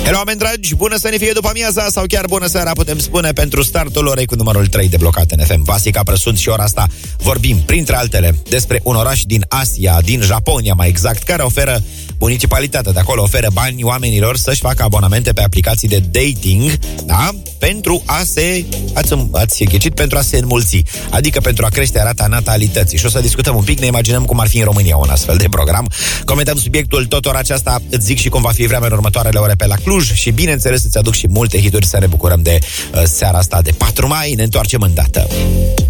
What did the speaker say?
Hello, oameni dragi, bună să ne fie după amiaza sau chiar bună seara, putem spune, pentru startul orei cu numărul 3 deblocat în FM. Vasica Prăsunt și ora asta vorbim, printre altele, despre un oraș din Asia, din Japonia mai exact, care oferă, municipalitatea de acolo oferă bani oamenilor să-și facă abonamente pe aplicații de dating, da? Pentru a se, ați ghicit, pentru a se înmulți, adică pentru a crește rata natalității. Și o să discutăm un pic, ne imaginăm cum ar fi în România un astfel de program. Comentăm subiectul tot ora aceasta, îți zic și cum va fi vremea în următoarele ore pe la Cluj și, bineînțeles, îți aduc și multe hituri să ne bucurăm de seara asta de 4 mai. Ne întoarcem îndată.